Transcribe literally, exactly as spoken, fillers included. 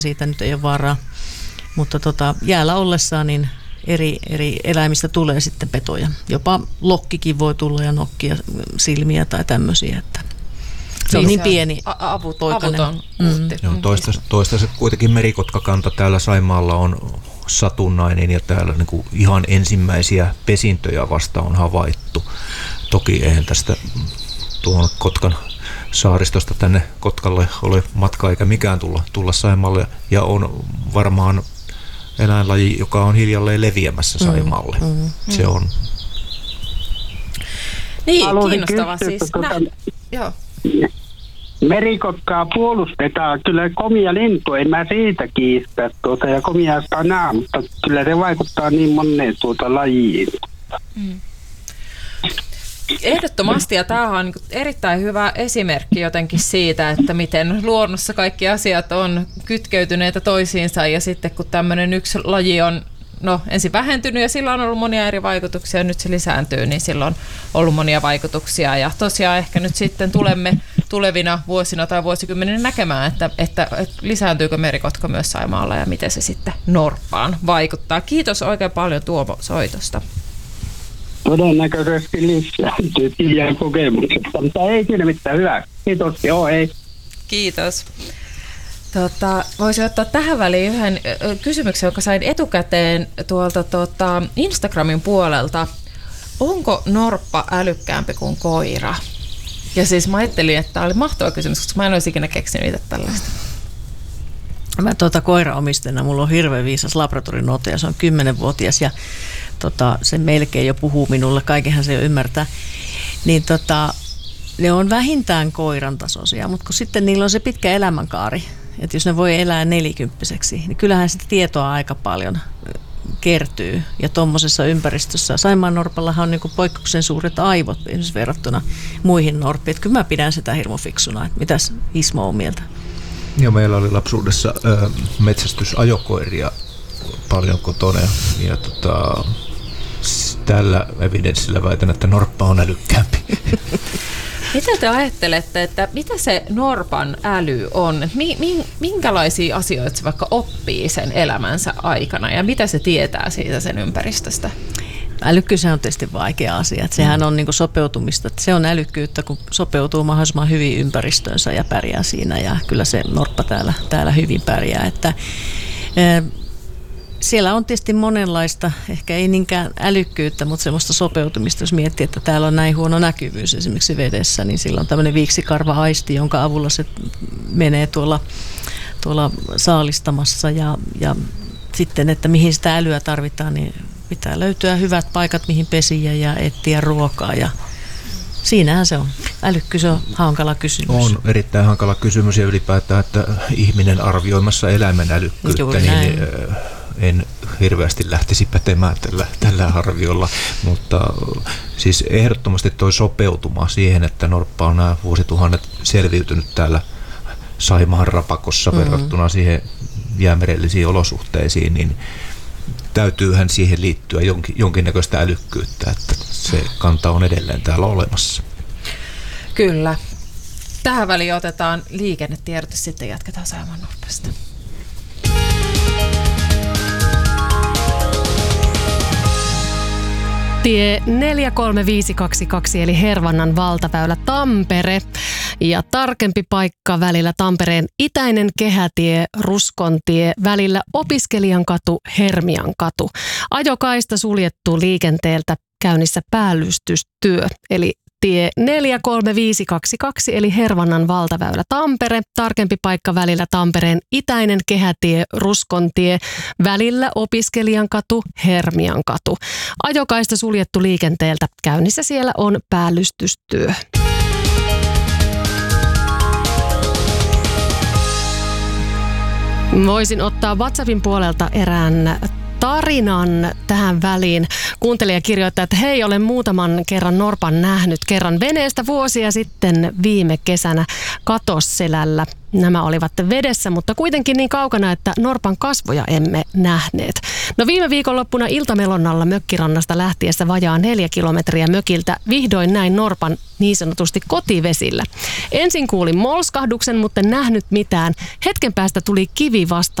siitä nyt ei ole varaa. Mutta tota, jäällä ollessaan niin eri, eri eläimistä tulee sitten petoja. Jopa lokkikin voi tulla ja nokkia silmiä tai tämmöisiä, että se on niin pieni avut, poikainen. Avuton. Mm. Joo, toistaiseksi, toistaiseksi kuitenkin merikotkakanta täällä Saimaalla on satunnainen ja täällä niin kuin ihan ensimmäisiä pesintöjä vasta on havaittu. Toki eihän tästä tuon Kotkan saaristosta tänne Kotkalle ole matkaa eikä mikään tulla, tulla Saimaalle ja on varmaan eläinlaji, joka on hiljalleen leviämässä Saimaalle. Mm, mm, Se on. Niin, kiinnostavaa siis. Tuota, Joo. Merikotkaa puolustetaan, kyllä komia lintu, en mä siitä kiistä tuota, ja komia sanaa, mutta kyllä se vaikuttaa niin moneen tuota lajiin. Mm. Ehdottomasti, ja tämä on erittäin hyvä esimerkki jotenkin siitä, että miten luonnossa kaikki asiat on kytkeytyneitä toisiinsa, ja sitten kun tämmöinen yksi laji on no, ensin vähentynyt, ja sillä on ollut monia eri vaikutuksia, ja nyt se lisääntyy, niin sillä on ollut monia vaikutuksia, ja tosiaan ehkä nyt sitten tulemme tulevina vuosina tai vuosikymmeninä näkemään, että, että, että lisääntyykö merikotka myös Saimaalla, ja miten se sitten norppaan vaikuttaa. Kiitos oikein paljon Tuomo soitosta. Todennäköisesti lisääntyy Tiian kokemuksesta, mutta ei siinä mitään hyvää. Kiitos, joo, ei. Kiitos. Tota, voisin ottaa tähän väliin yhden kysymyksen, jonka sain etukäteen tuolta tuota Instagramin puolelta. Onko norppa älykkäämpi kuin koira? Ja siis mä ajattelin, että tämä oli mahtava kysymys, koska mä en olisi ikinä keksinyt itse tällaista. Mä tuota koiraomistajana, mulla on hirveän viisas labradorinoota ja se on kymmenvuotias ja tota, se melkein jo puhuu minulle, kaikenhan se jo ymmärtää. Niin tota, ne on vähintään koiran tasoisia, mutta kun sitten niillä on se pitkä elämänkaari, että jos ne voi elää nelikymppiseksi, niin kyllähän sitä tietoa aika paljon kertyy. Ja tuommoisessa ympäristössä, Saimaan norpallahan on niinku poikkeuksellisen suuret aivot esimerkiksi verrattuna muihin norppiin. Kyllä mä pidän sitä hirmu fiksuna, että mitäs Ismo on mieltä? Ja meillä oli lapsuudessa ö, metsästysajokoiria paljon kotona ja tota, tällä evidenssillä väitän, että norppa on älykkäämpi. Mitä te ajattelette, että mitä se norpan äly on? Minkälaisia asioita se vaikka oppii sen elämänsä aikana ja mitä se tietää siitä sen ympäristöstä? Älykkyys on tietysti vaikea asia. Että sehän on niin kuin sopeutumista. Että se on älykkyyttä, kun sopeutuu mahdollisimman hyvin ympäristöönsä ja pärjää siinä. Ja kyllä se norppa täällä, täällä hyvin pärjää. Että, e, siellä on tietysti monenlaista, ehkä ei niinkään älykkyyttä, mutta semmoista sopeutumista. Jos miettii, että täällä on näin huono näkyvyys esimerkiksi vedessä, niin sillä on tämmöinen viiksikarva-aisti, jonka avulla se menee tuolla, tuolla saalistamassa. Ja, ja sitten, että mihin sitä älyä tarvitaan, niin pitää löytyä hyvät paikat, mihin pesiä ja etsiä ruokaa ja siinähän se on. Älykkyys on hankala kysymys. On erittäin hankala kysymys ja ylipäätään, että ihminen arvioimassa eläimen älykkyyttä, Juuri niin näin. En hirveästi lähtisi pätemään tällä, tällä arviolla, mutta siis ehdottomasti toi sopeutuma siihen, että norppa on nämä vuosituhannet selviytynyt täällä Saimaan rapakossa mm-hmm. verrattuna siihen jäämerellisiin olosuhteisiin, niin täytyyhän siihen liittyä jonkin, jonkinnäköistä älykkyyttä, että se kanta on edelleen täällä olemassa. Kyllä. Tähän väliin otetaan liikennetiedotus, sitten jatketaan Saimaan norpasta. Tie neljä kolme viisi kaksi kaksi eli Hervannan valtaväylä Tampere ja tarkempi paikka välillä Tampereen itäinen kehätie, Ruskontie, välillä Opiskelijankatu, Hermiankatu. Ajokaista suljettu liikenteeltä, käynnissä päällystystyö eli tie neljä kolme viisi kaksi kaksi eli Hervannan valtaväylä Tampere, tarkempi paikka välillä Tampereen itäinen kehätie, Ruskontie, välillä Opiskelijankatu, Hermiankatu. Ajokaista suljettu liikenteeltä, käynnissä siellä on päällystystyö. Voisin ottaa WhatsAppin puolelta erään tarinan tähän väliin. Kuuntelija kirjoittaa, että hei, olen muutaman kerran norpan nähnyt. Kerran veneestä vuosia sitten viime kesänä Katosselällä. Nämä olivat vedessä, mutta kuitenkin niin kaukana, että norpan kasvoja emme nähneet. No viime viikonloppuna iltamelonnalla mökkirannasta lähtiessä vajaa neljä kilometriä mökiltä vihdoin näin norpan niin sanotusti kotivesillä. Ensin kuulin molskahduksen, mutta en nähnyt mitään. Hetken päästä tuli kivi vasta